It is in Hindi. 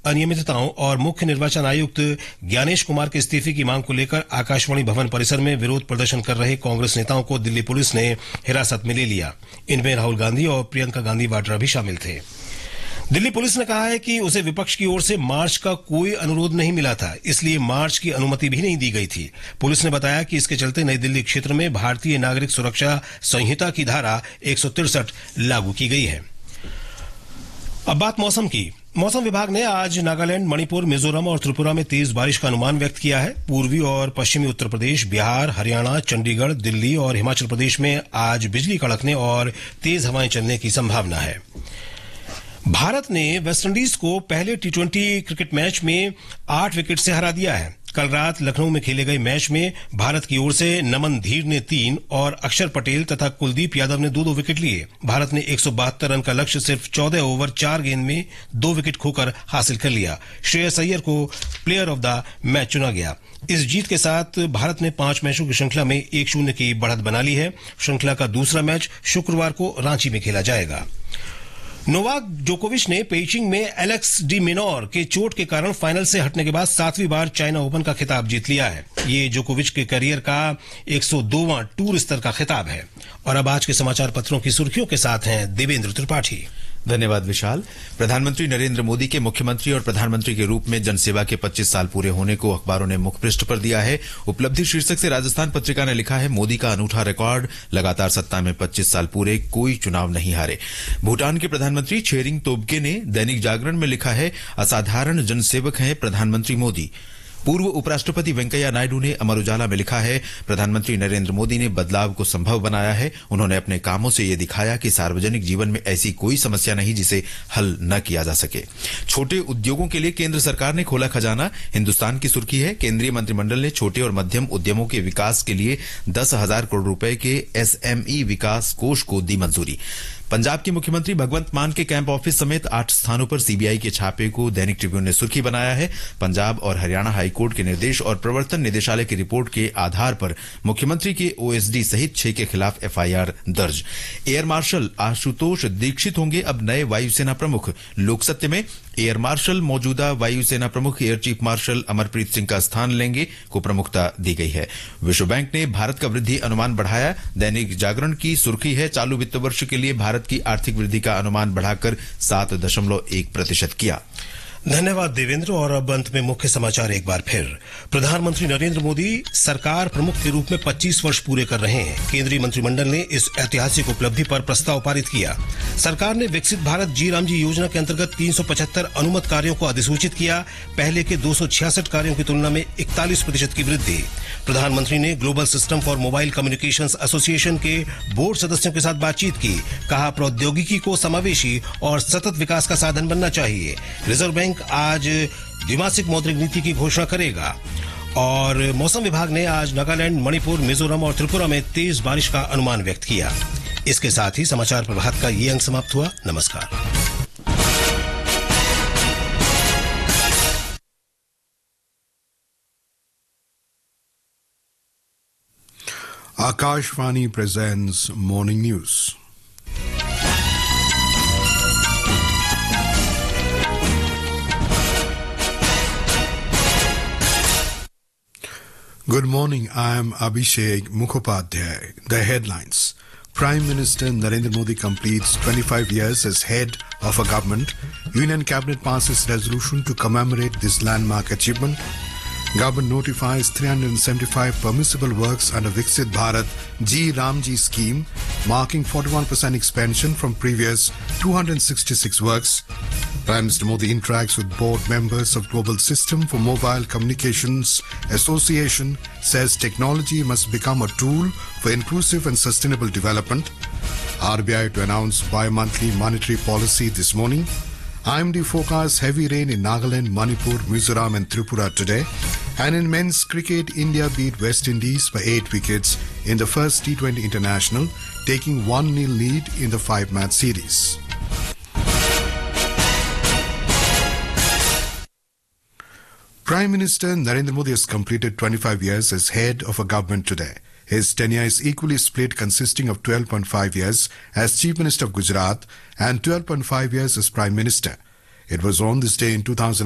अनियमितताओं और मुख्य निर्वाचन आयुक्त ज्ञानेश कुमार के इस्तीफे की मांग को लेकर आकाशवाणी भवन परिसर में विरोध प्रदर्शन कर रहे कांग्रेस नेताओं को दिल्ली पुलिस ने हिरासत में ले लिया। इनमें राहुल गांधी और प्रियंका गांधी वाड्रा भी शामिल थे। दिल्ली पुलिस ने कहा है कि उसे विपक्ष की ओर से मार्च का कोई अनुरोध नहीं मिला था, इसलिए मार्च की अनुमति भी नहीं दी गई थी। पुलिस ने बताया कि इसके चलते नई दिल्ली क्षेत्र में भारतीय नागरिक सुरक्षा संहिता की धारा 163 लागू की गई है। अब बात मौसम की। मौसम विभाग ने आज नागालैंड, मणिपुर, मिजोरम और त्रिपुरा में तेज बारिश का अनुमान व्यक्त किया है। पूर्वी और पश्चिमी उत्तर प्रदेश, बिहार, हरियाणा, चंडीगढ़, दिल्ली और हिमाचल प्रदेश में आज बिजली कड़कने और तेज हवाएं चलने की संभावना है। भारत ने वेस्टइंडीज को पहले टी20 क्रिकेट मैच में 8 विकेट से हरा दिया है। कल रात लखनऊ में खेले गए मैच में भारत की ओर से नमन धीर ने 3 और अक्षर पटेल तथा कुलदीप यादव ने 2-2 विकेट लिए। भारत ने 172 रन का लक्ष्य सिर्फ 14 ओवर 4 गेंद में 2 विकेट खोकर हासिल कर लिया। श्रेयस अय्यर को प्लेयर ऑफ द मैच चुना गया। इस जीत के साथ भारत ने 5 मैचों की श्रृंखला में 1-0 की बढ़त बना ली है। श्रृंखला का दूसरा मैच शुक्रवार को रांची में खेला जाएगा। नोवाक जोकोविच ने पेइचिंग में एलेक्स डी मिनोर के चोट के कारण फाइनल से हटने के बाद 7वीं बार चाइना ओपन का खिताब जीत लिया है। ये जोकोविच के करियर का 102वां टूर स्तर का खिताब है। और अब आज के समाचार पत्रों की सुर्खियों के साथ हैं देवेंद्र त्रिपाठी। धन्यवाद विशाल। प्रधानमंत्री नरेंद्र मोदी के मुख्यमंत्री और प्रधानमंत्री के रूप में जनसेवा के 25 साल पूरे होने को अखबारों ने मुख्य पृष्ठ पर दिया है। उपलब्धि शीर्षक से राजस्थान पत्रिका ने लिखा है, मोदी का अनूठा रिकॉर्ड, लगातार सत्ता में 25 साल पूरे, कोई चुनाव नहीं हारे। भूटान के प्रधानमंत्री छेरिंग तोब्गे ने दैनिक जागरण में लिखा है, असाधारण जनसेवक हैं प्रधानमंत्री मोदी। पूर्व उपराष्ट्रपति वेंकैया नायडू ने अमर उजाला में लिखा है, प्रधानमंत्री नरेंद्र मोदी ने बदलाव को संभव बनाया है। उन्होंने अपने कामों से ये दिखाया कि सार्वजनिक जीवन में ऐसी कोई समस्या नहीं जिसे हल न किया जा सके। छोटे उद्योगों के लिए केंद्र सरकार ने खोला खजाना, हिंदुस्तान की सुर्खी है। केंद्रीय मंत्रिमंडल ने छोटे और मध्यम उद्यमों के विकास के लिए 10,000 करोड़ रुपए के एसएमई विकास कोष को दी मंजूरी। पंजाब के मुख्यमंत्री भगवंत मान के कैंप ऑफिस समेत 8 स्थानों पर सीबीआई के छापे को दैनिक ट्रिब्यून ने सुर्खी बनाया है। पंजाब और हरियाणा हाईकोर्ट के निर्देश और प्रवर्तन निदेशालय की रिपोर्ट के आधार पर मुख्यमंत्री के ओएसडी सहित 6 के खिलाफ एफआईआर दर्ज। एयर मार्शल आशुतोष दीक्षित होंगे अब नए वायुसेना प्रमुख। लोकसत्य में एयर मार्शल मौजूदा वायुसेना प्रमुख air chief marshal Amarpreet Singh का स्थान लेंगे को प्रमुखता दी गई है। विश्व बैंक ने भारत का वृद्धि अनुमान बढ़ाया। दैनिक जागरण की सुर्खी है, चालू वित्त वर्ष के लिए भारत की आर्थिक वृद्धि का अनुमान बढ़ाकर 7.1% किया। धन्यवाद देवेंद्र। और अब अंत में मुख्य समाचार एक बार फिर। प्रधानमंत्री नरेंद्र मोदी सरकार प्रमुख के रूप में 25 वर्ष पूरे कर रहे हैं। केंद्रीय मंत्रिमंडल ने इस ऐतिहासिक उपलब्धि पर प्रस्ताव पारित किया। सरकार ने विकसित भारत जी राम जी योजना के अंतर्गत 375 अनुमत कार्यों को अधिसूचित किया। पहले के 266 कार्यों की तुलना में 41% की वृद्धि। प्रधानमंत्री ने global system for mobile communications association के बोर्ड सदस्यों के साथ बातचीत की। कहा, प्रौद्योगिकी को समावेशी और सतत विकास का साधन बनना चाहिए। रिजर्व बैंक आज द्विमासिक मौद्रिक नीति की घोषणा करेगा। और मौसम विभाग ने आज नागालैंड, मणिपुर, मिजोरम और त्रिपुरा में तेज बारिश का अनुमान व्यक्त किया। इसके साथ ही समाचार प्रभात का ये अंक समाप्त हुआ। नमस्कार। Akashvani presents Morning News. Good morning, I am Abhishek Mukhopadhyay. The headlines. Prime Minister Narendra Modi completes 25 years as head of a government. Union Cabinet passes resolution to commemorate this landmark achievement. Government notifies 375 permissible works under Viksit Bharat Ji Ramji scheme, marking 41% expansion from previous 266 works. Prime Minister Modi interacts with board members of Global System for Mobile Communications Association, says technology must become a tool for inclusive and sustainable development. RBI to announce bi-monthly monetary policy this morning. IMD forecasts heavy rain in Nagaland, Manipur, Mizoram and Tripura today. And in men's cricket, India beat West Indies by 8 wickets in the first T20 International, taking 1-0 lead in the 5-match series. Prime Minister Narendra Modi has completed 25 years as head of a government today. His tenure is equally split, consisting of 12.5 years as Chief Minister of Gujarat and 12.5 years as Prime Minister. It was on this day in 2000